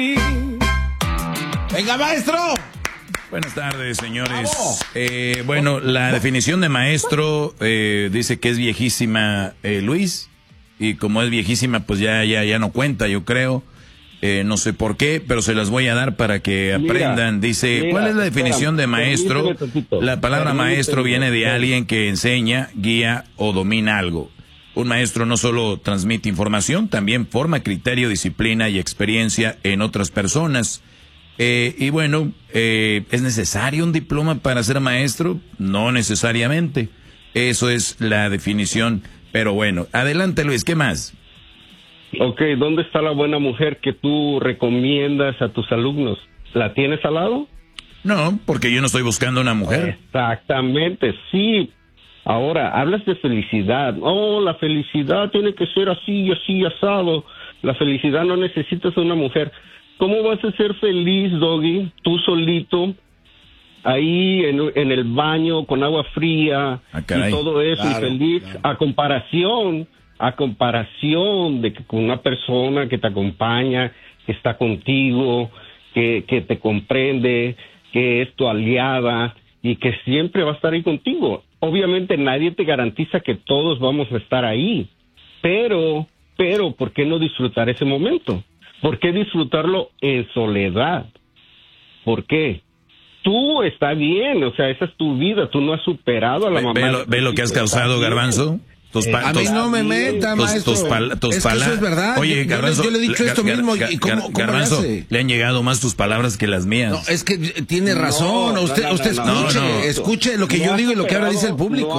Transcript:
Venga, maestro. Buenas tardes, señores. Bueno, la definición de maestro dice que es viejísima, Luis, y como es viejísima, pues ya no cuenta, yo creo. No sé por qué, pero se las voy a dar para que aprendan. Dice, ¿cuál es la definición de maestro? La palabra maestro viene de alguien que enseña, guía o domina algo. Un maestro no solo transmite información, también forma criterio, disciplina y experiencia en otras personas. Y bueno, ¿es necesario un diploma para ser maestro? No necesariamente. Eso es la definición. Pero bueno, adelante, Luis, ¿qué más? Ok, ¿dónde está la buena mujer que tú recomiendas a tus alumnos? ¿La tienes al lado? No, porque yo no estoy buscando una mujer. Exactamente, sí. Ahora, hablas de felicidad. Oh, la felicidad tiene que ser así, así, asado. La felicidad no necesitas una mujer. ¿Cómo vas a ser feliz, Doggy, tú solito, ahí en el baño con agua fría y todo eso, claro, y feliz, claro, a comparación de que con una persona que te acompaña, que está contigo, que te comprende, que es tu aliada y que siempre va a estar ahí contigo? Obviamente nadie te garantiza que todos vamos a estar ahí, pero, ¿por qué no disfrutar ese momento? ¿Por qué disfrutarlo en soledad? ¿Por qué? Tú está bien, o sea, esa es tu vida, tú no has superado a la mamá. ¿Ve lo que has causado, Garbanzo? A mí no me meta, maestro. Tus palabras. Eso es verdad. Oye, Garbanzo, yo le he dicho esto mismo. ¿Y cómo Garbanzo, le hace? le han llegado más tus palabras que las mías. No, es que tiene razón. Usted escuche lo que yo digo y lo que ahora dice el público.